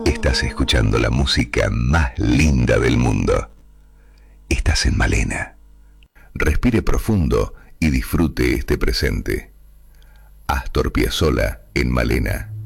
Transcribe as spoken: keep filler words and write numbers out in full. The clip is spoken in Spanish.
Estás escuchando la música más linda del mundo. Estás en Malena. Respire profundo y disfrute este presente. Astor Piazzolla en Malena.